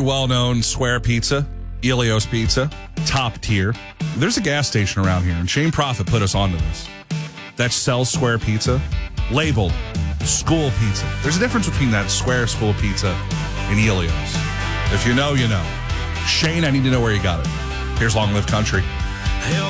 well-known square pizza, Elios Pizza, top tier. There's a gas station around here, and Shane Prophet put us onto this, that sells square pizza, labeled school pizza. There's a difference between that square school pizza and Elios. If you know, you know. Shane, I need to know where you got it. Here's Long Live Country.